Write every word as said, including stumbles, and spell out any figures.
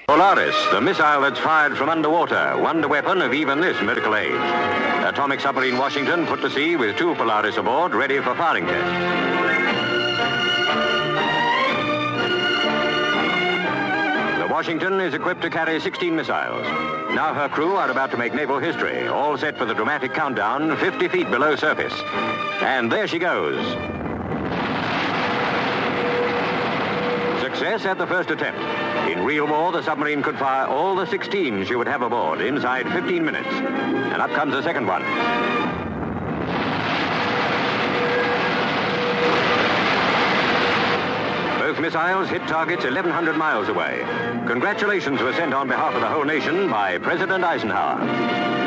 Polaris, the missile that's fired from underwater, wonder weapon of even this mythical age. Atomic submarine Washington put to sea with two Polaris aboard, ready for firing test. Washington is equipped to carry sixteen missiles. Now her crew are about to make naval history, all set for the dramatic countdown fifty feet below surface. And there she goes. Success at the first attempt. In real war, the submarine could fire all the sixteen she would have aboard inside fifteen minutes. And up comes the second one. Both missiles hit targets eleven hundred miles away. Congratulations were sent on behalf of the whole nation by President Eisenhower.